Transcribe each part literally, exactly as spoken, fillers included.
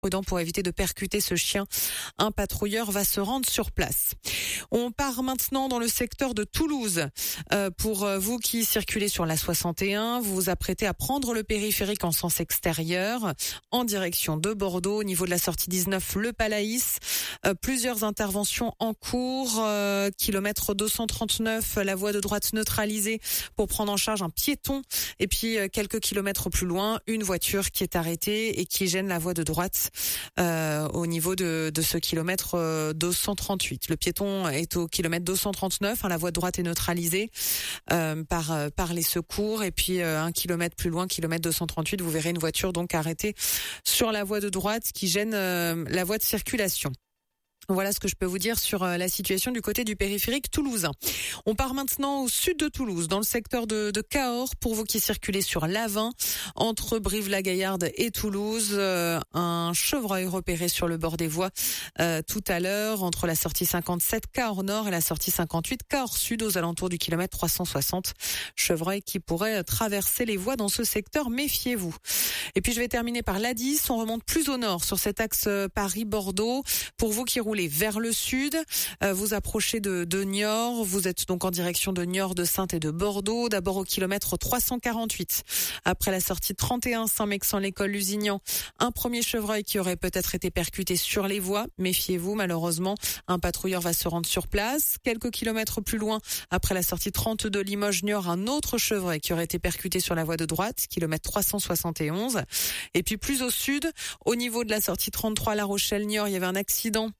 Prudent pour éviter de percuter ce chien. Un patrouilleur va se rendre sur place. On part maintenant dans le secteur de Toulouse. Euh, pour vous qui circulez sur la soixante et un, vous vous apprêtez à prendre le périphérique en sens extérieur en direction de Bordeaux au niveau de la sortie dix-neuf, le Palaïs. Euh, plusieurs interventions en cours. Euh, kilomètre deux cent trente-neuf, la voie de droite neutralisée pour prendre en charge un piéton. Et puis euh, quelques kilomètres plus loin, une voiture qui est arrêtée et qui gêne la voie de droite. Euh, au niveau de, de ce kilomètre euh, deux cent trente-huit. Le piéton est au kilomètre deux cent trente-neuf, hein, la voie de droite est neutralisée euh, par euh, par les secours et puis euh, un kilomètre plus loin, kilomètre deux cent trente-huit, vous verrez une voiture donc arrêtée sur la voie de droite qui gêne euh, la voie de circulation. Voilà ce que je peux vous dire sur la situation du côté du périphérique toulousain. On part maintenant au sud de Toulouse, dans le secteur de, de Cahors, pour vous qui circulez sur l'A vingt, entre Brive-la-Gaillarde et Toulouse. Euh, un chevreuil repéré sur le bord des voies euh, tout à l'heure, entre la sortie cinquante-sept Cahors Nord et la sortie cinquante-huit Cahors Sud, aux alentours du kilomètre trois cent soixante. Chevreuil qui pourrait traverser les voies dans ce secteur, méfiez-vous. Et puis je vais terminer par l'A dix, on remonte plus au nord sur cet axe Paris-Bordeaux. Pour vous qui roulez vers le sud, euh, vous approchez de, de Niort, vous êtes donc en direction de Niort, de Saintes et de Bordeaux, d'abord au kilomètre trois cent quarante-huit. Après la sortie trente et un Saint-Mexan-l'École Lusignan, un premier chevreuil qui aurait peut-être été percuté sur les voies, méfiez-vous malheureusement, un patrouilleur va se rendre sur place. Quelques kilomètres plus loin, après la sortie trente de Limoges-Niort, un autre chevreuil qui aurait été percuté sur la voie de droite, kilomètre trois cent soixante et onze. Et puis plus au sud, au niveau de la sortie trente-trois La Rochelle-Niort, il y avait un accident.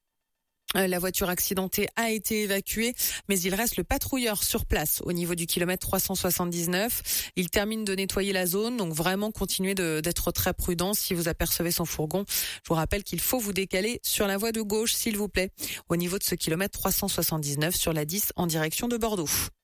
La voiture accidentée a été évacuée, mais il reste le patrouilleur sur place au niveau du kilomètre trois cent soixante-dix-neuf. Il termine de nettoyer la zone, donc vraiment continuez de, d'être très prudent si vous apercevez son fourgon. Je vous rappelle qu'il faut vous décaler sur la voie de gauche, s'il vous plaît, au niveau de ce kilomètre trois cent soixante-dix-neuf sur la dix en direction de Bordeaux.